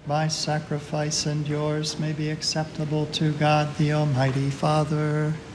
my sacrifice and yours may be acceptable to God the Almighty Father.